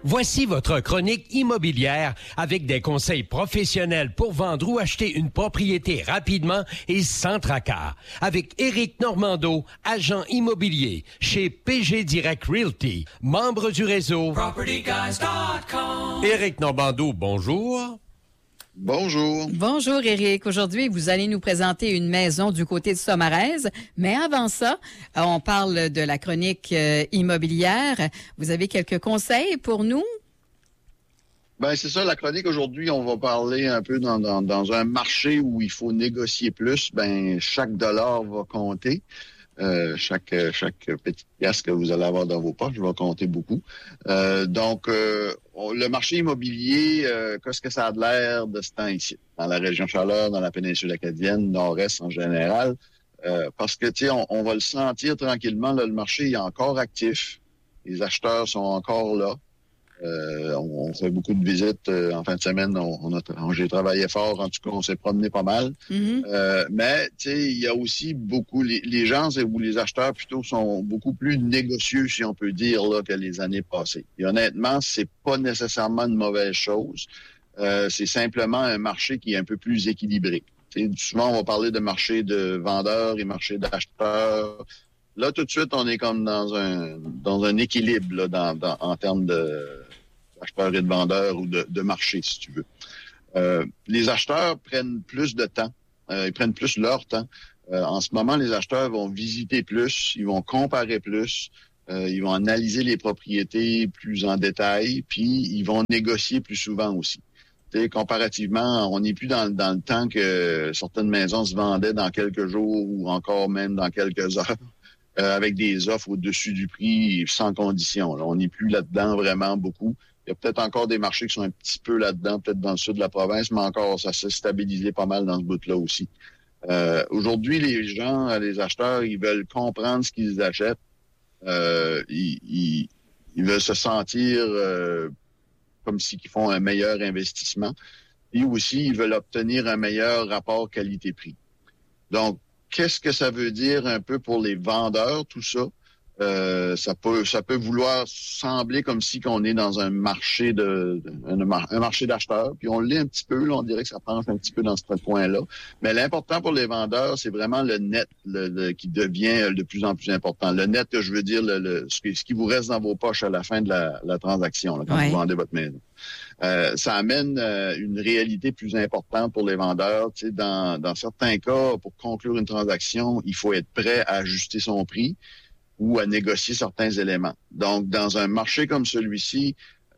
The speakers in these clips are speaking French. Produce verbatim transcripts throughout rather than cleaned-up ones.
Voici votre chronique immobilière avec des conseils professionnels pour vendre ou acheter une propriété rapidement et sans tracas. Avec Éric Normando, agent immobilier chez P G Direct Realty, membre du réseau property guys dot com. Éric Normando, bonjour. Bonjour. Bonjour Éric. Aujourd'hui, vous allez nous présenter une maison du côté de Saumarez. Mais avant ça, on parle de la chronique euh, immobilière. Vous avez quelques conseils pour nous? Ben c'est ça, la chronique aujourd'hui, on va parler un peu dans, dans, dans un marché où il faut négocier plus. Ben chaque dollar va compter. Euh, chaque chaque petite pièce que vous allez avoir dans vos poches va compter beaucoup. Euh, donc, euh, on, le marché immobilier, euh, qu'est-ce que ça a de l'air de ce temps ici, dans la région Chaleur, dans la péninsule acadienne, nord-est en général, euh, parce que, tu sais, on, on va le sentir tranquillement, là, le marché est encore actif, les acheteurs sont encore là. Euh, on, on fait beaucoup de visites euh, en fin de semaine. On, on a, on, j'ai travaillé fort. En tout cas, on s'est promené pas mal. Mm-hmm. Euh, mais tu sais, il y a aussi beaucoup les, les gens ou les acheteurs plutôt sont beaucoup plus négocieux, si on peut dire, là, que les années passées. Et honnêtement, c'est pas nécessairement une mauvaise chose. Euh, c'est simplement un marché qui est un peu plus équilibré. T'sais, souvent, on va parler de marché de vendeurs et marché d'acheteurs. Là, tout de suite, on est comme dans un dans un équilibre là, dans, dans, en termes de acheteurs et de vendeurs ou de, de marché, si tu veux. Euh, les acheteurs prennent plus de temps. Euh, ils prennent plus leur temps. Euh, en ce moment, les acheteurs vont visiter plus, ils vont comparer plus, euh, ils vont analyser les propriétés plus en détail, puis ils vont négocier plus souvent aussi. T'sais, comparativement, on n'est plus dans, dans le temps que certaines maisons se vendaient dans quelques jours ou encore même dans quelques heures. Euh, avec des offres au-dessus du prix sans condition. Là. On n'est plus là-dedans vraiment beaucoup. Il y a peut-être encore des marchés qui sont un petit peu là-dedans, peut-être dans le sud de la province, mais encore, ça s'est stabilisé pas mal dans ce bout-là aussi. Euh, aujourd'hui, les gens, les acheteurs, ils veulent comprendre ce qu'ils achètent. Euh, ils, ils, ils veulent se sentir euh, comme s'ils font un meilleur investissement. Et aussi, ils veulent obtenir un meilleur rapport qualité-prix. Donc, qu'est-ce que ça veut dire un peu pour les vendeurs, tout ça? Euh, ça peut ça peut vouloir sembler comme si qu'on est dans un marché de, de un, un marché d'acheteurs, puis on l'est un petit peu, là, on dirait que ça penche un petit peu dans ce coin-là. Mais l'important pour les vendeurs, c'est vraiment le net le, le, qui devient de plus en plus important. Le net, que je veux dire, le, le, ce, qui, ce qui vous reste dans vos poches à la fin de la, la transaction, là, quand ouais. vous vendez votre maison. Euh, ça amène euh, une réalité plus importante pour les vendeurs. Tu sais, dans, dans certains cas, pour conclure une transaction, il faut être prêt à ajuster son prix ou à négocier certains éléments. Donc, dans un marché comme celui-ci,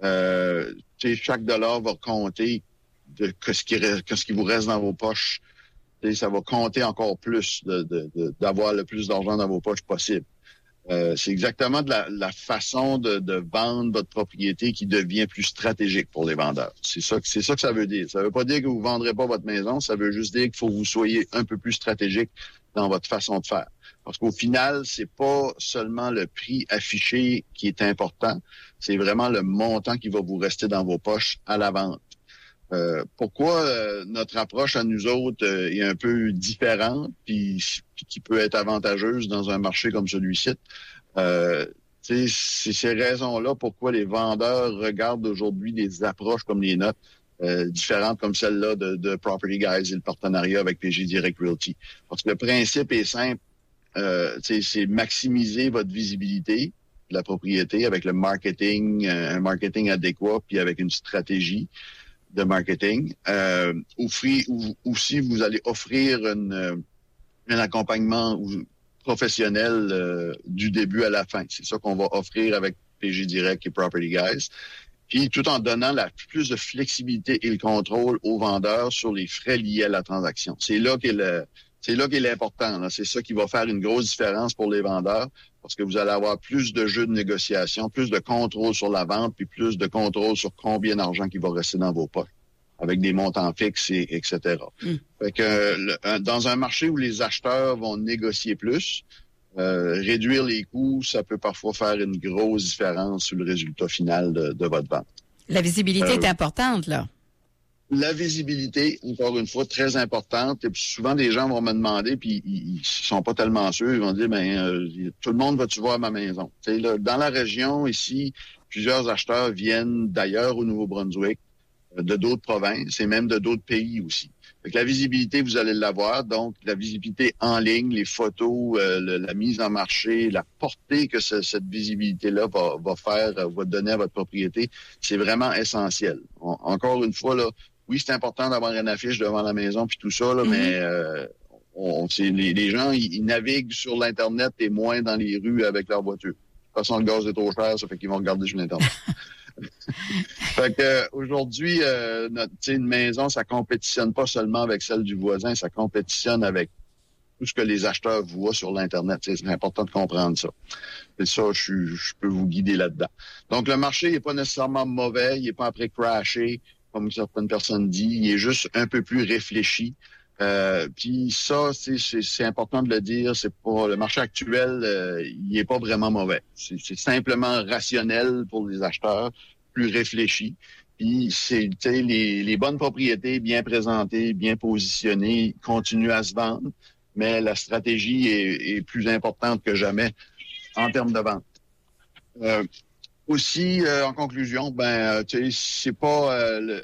euh, tu sais, chaque dollar va compter de que ce qui que ce qui vous reste dans vos poches. Tu sais, ça va compter encore plus de, de, de, d'avoir le plus d'argent dans vos poches possible. Euh, c'est exactement de la, la façon de, de vendre votre propriété qui devient plus stratégique pour les vendeurs. C'est ça, c'est ça que ça veut dire. Ça veut pas dire que vous vendrez pas votre maison, ça veut juste dire qu'il faut que vous soyez un peu plus stratégique dans votre façon de faire. Parce qu'au final, c'est pas seulement le prix affiché qui est important, c'est vraiment le montant qui va vous rester dans vos poches à la vente. Euh, pourquoi euh, notre approche à nous autres euh, est un peu différente, puis, puis qui peut être avantageuse dans un marché comme celui-ci. Euh, c'est ces raisons-là pourquoi les vendeurs regardent aujourd'hui des approches comme les nôtres, euh, différentes comme celle-là de, de Property Guys et le partenariat avec P G Direct Realty. Parce que le principe est simple, euh, c'est maximiser votre visibilité de la propriété avec le marketing, un marketing adéquat, puis avec une stratégie de marketing. Euh, offrir, ou, aussi, vous allez offrir une, un accompagnement professionnel euh, du début à la fin. C'est ça qu'on va offrir avec P G Direct et Property Guys. Puis tout en donnant la plus de flexibilité et le contrôle aux vendeurs sur les frais liés à la transaction. C'est là qu'est le, c'est là qu'est l'important. Là. C'est ça qui va faire une grosse différence pour les vendeurs, parce que vous allez avoir plus de jeux de négociation, plus de contrôle sur la vente, puis plus de contrôle sur combien d'argent qui va rester dans vos poches, avec des montants fixes, et, etc. Mm. Fait que le, dans un marché où les acheteurs vont négocier plus, euh, réduire les coûts, ça peut parfois faire une grosse différence sur le résultat final de, de votre vente. La visibilité euh, est importante, là. La visibilité, encore une fois, très importante. Et puis souvent, des gens vont me demander, puis ils, ils sont pas tellement sûrs. Ils vont dire, ben, euh, tout le monde va-tu voir ma maison? T'sais, là, dans la région, ici, plusieurs acheteurs viennent d'ailleurs au Nouveau-Brunswick, de d'autres provinces et même de d'autres pays aussi. Fait que la visibilité, vous allez l'avoir. Donc, la visibilité en ligne, les photos, euh, le, la mise en marché, la portée que ce, cette visibilité-là va, va faire, va donner à votre propriété, c'est vraiment essentiel. On, encore une fois, là, oui, c'est important d'avoir une affiche devant la maison puis tout ça, là, mm-hmm. mais euh, on, c'est, les, les gens, ils, ils naviguent sur l'Internet et moins dans les rues avec leur voiture. De toute façon, le gaz est trop cher, ça fait qu'ils vont regarder sur l'Internet. Fait que euh, aujourd'hui, euh, notre, une maison, ça compétitionne pas seulement avec celle du voisin, ça compétitionne avec tout ce que les acheteurs voient sur l'Internet. T'sais, c'est important de comprendre ça. Et ça, je, je peux vous guider là-dedans. Donc, le marché n'est pas nécessairement mauvais, il n'est pas après crasher, comme certaines personnes disent, il est juste un peu plus réfléchi. Euh, puis ça, c'est, c'est, c'est important de le dire, c'est pas le marché actuel, euh, il est pas vraiment mauvais. C'est, c'est simplement rationnel pour les acheteurs, plus réfléchi. Puis c'est, tu sais, les, les bonnes propriétés bien présentées, bien positionnées, continuent à se vendre, mais la stratégie est, est plus importante que jamais en termes de vente. Euh, aussi, euh, en conclusion, ben, tu sais, c'est pas euh, le,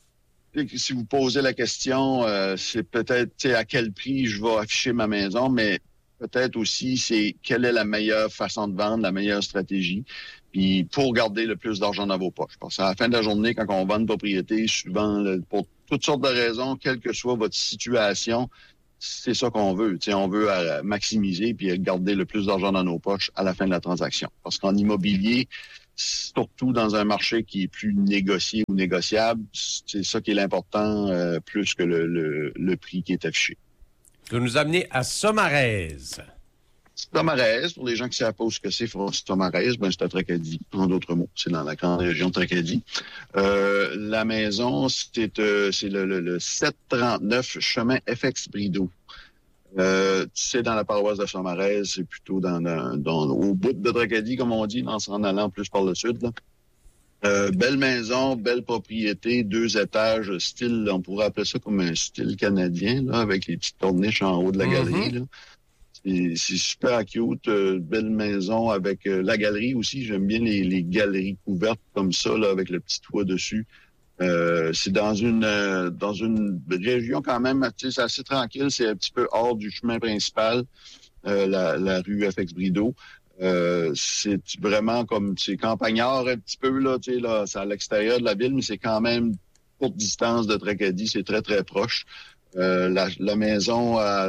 si vous posez la question, euh, c'est peut-être à quel prix je vais afficher ma maison, mais peut-être aussi c'est quelle est la meilleure façon de vendre, la meilleure stratégie, puis pour garder le plus d'argent dans vos poches. Parce qu'à la fin de la journée, quand on vend une propriété, souvent, pour toutes sortes de raisons, quelle que soit votre situation, c'est ça qu'on veut. T'sais, on veut euh, maximiser puis garder le plus d'argent dans nos poches à la fin de la transaction. Parce qu'en immobilier, surtout dans un marché qui est plus négocié ou négociable, c'est ça qui est l'important, euh, plus que le, le, le prix qui est affiché. Vous nous amenez à Saumarez. Saumarez, pour les gens qui ne savent pas ce que c'est, Saumarez, ben c'est à Tracadie, en d'autres mots. C'est dans la grande région de Tracadie. Euh, la maison, c'est, euh, c'est le, le, le sept cent trente-neuf chemin F X Brideau. Euh, c'est dans la paroisse de Saumarez, c'est plutôt dans, dans, dans au bout de Tracadie, comme on dit, en s'en allant plus par le sud. Là. Euh, belle maison, belle propriété, deux étages, style, on pourrait appeler ça comme un style canadien, là, avec les petites corniches en haut de la galerie. Mm-hmm. Là. C'est, c'est super cute, euh, belle maison avec euh, la galerie aussi. J'aime bien les, les galeries couvertes comme ça, là, avec le petit toit dessus. Euh, c'est dans une euh, dans une région quand même, tu sais, c'est assez tranquille, c'est un petit peu hors du chemin principal, euh, la, la rue F X Brideau. Euh, c'est vraiment comme, c'est campagnard un petit peu, là, tu sais, là, c'est à l'extérieur de la ville, mais c'est quand même courte distance de Tracadie, c'est très, très proche. Euh, la, la maison, a,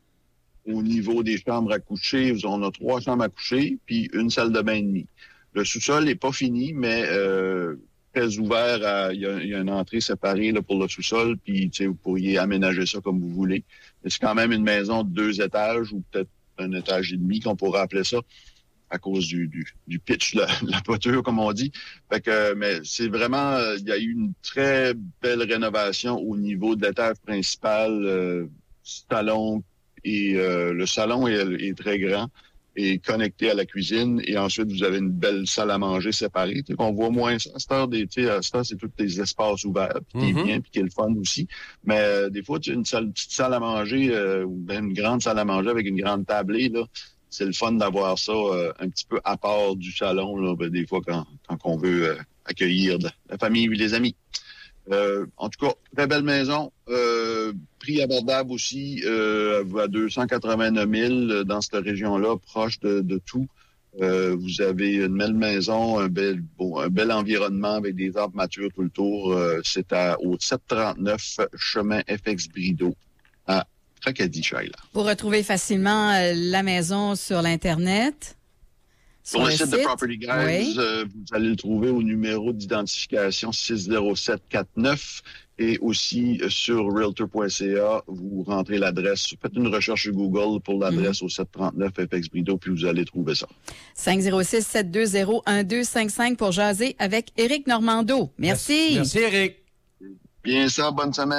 au niveau des chambres à coucher, on a trois chambres à coucher, puis une salle de bain et demi. Le sous-sol n'est pas fini, mais euh, très ouvert. Il y, y a une entrée séparée là, pour le sous-sol, puis vous pourriez aménager ça comme vous voulez. Mais c'est quand même une maison de deux étages, ou peut-être un étage et demi, qu'on pourrait appeler ça, à cause du, du, du pitch, la, la toiture, comme on dit. Fait que, mais c'est vraiment, il y a eu une très belle rénovation au niveau de l'étage principal, euh, salon, et euh, le salon est, est très grand et connecté à la cuisine. Et ensuite, vous avez une belle salle à manger séparée. Tu sais, qu'on voit moins ça. À cette heure, des, tu sais, à cette heure, c'est tous des espaces ouverts, puis qui mm-hmm. est bien, puis qui est le fun aussi. Mais euh, des fois, tu as une, salle, une petite salle à manger, euh, ou bien une grande salle à manger avec une grande tablée, là. C'est le fun d'avoir ça euh, un petit peu à part du salon, là, ben, des fois, quand, quand on veut euh, accueillir de, la famille ou les amis. Euh, en tout cas, très belle maison. Euh, prix abordable aussi, euh, à deux cent quatre-vingt-neuf mille dans cette région-là, proche de, de tout. Euh, vous avez une belle maison, un bel, bon, un bel environnement avec des arbres matures tout le tour. Euh, c'est à, au sept cent trente-neuf chemin F X Brideau à Tracadie, Shaila. Vous retrouvez facilement euh, la maison sur l'Internet. Sur, sur le, le site, site de Property Guys, oui. euh, vous allez le trouver au numéro d'identification six zéro sept quarante-neuf et aussi euh, sur realtor point c a, vous rentrez l'adresse, faites une recherche sur Google pour l'adresse mm-hmm. au sept cent trente-neuf F X Brideau, puis vous allez trouver ça. cinq zéro six, sept deux zéro, un deux cinq cinq pour jaser avec Éric Normando. Merci. Merci, Éric. Bien ça, bonne semaine.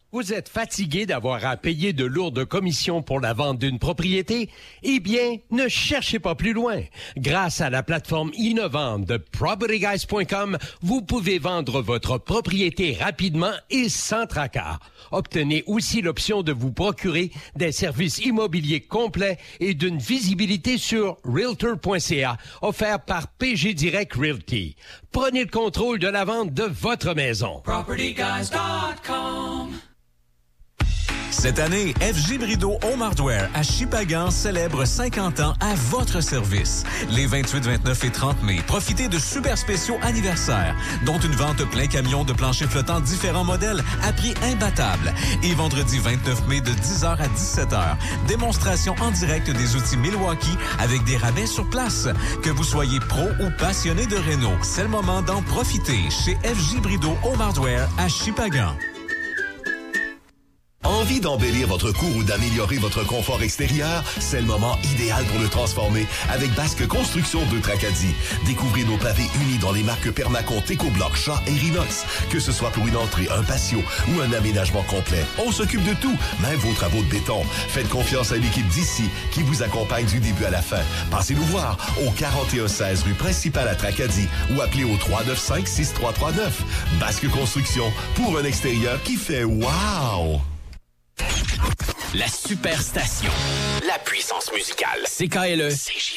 Vous êtes fatigué d'avoir à payer de lourdes commissions pour la vente d'une propriété? Eh bien, ne cherchez pas plus loin. Grâce à la plateforme innovante de property guys point com, vous pouvez vendre votre propriété rapidement et sans tracas. Obtenez aussi l'option de vous procurer des services immobiliers complets et d'une visibilité sur realtor point c a offert par P G Direct Realty. Prenez le contrôle de la vente de votre maison. property guys dot com. Cette année, F J Brideau Home Hardware à Shippagan célèbre cinquante ans à votre service. Les vingt-huit, vingt-neuf et trente mai, profitez de super spéciaux anniversaires, dont une vente plein camion de planchers flottants différents modèles à prix imbattable. Et vendredi vingt-neuf mai de dix heures à dix-sept heures, démonstration en direct des outils Milwaukee avec des rabais sur place. Que vous soyez pro ou passionné de Renault, c'est le moment d'en profiter chez F J Brideau Home Hardware à Shippagan. Envie d'embellir votre cour ou d'améliorer votre confort extérieur? C'est le moment idéal pour le transformer avec Basque Construction de Tracadie. Découvrez nos pavés unis dans les marques Permacon, Técobloc, Shaw et Rinox. Que ce soit pour une entrée, un patio ou un aménagement complet, on s'occupe de tout, même vos travaux de béton. Faites confiance à l'équipe d'ici qui vous accompagne du début à la fin. Passez nous voir au quarante et un seize rue principale à Tracadie ou appelez au trois neuf cinq, six trois trois neuf. Basque Construction, pour un extérieur qui fait wow! La Superstation. La puissance musicale. C K L E. C J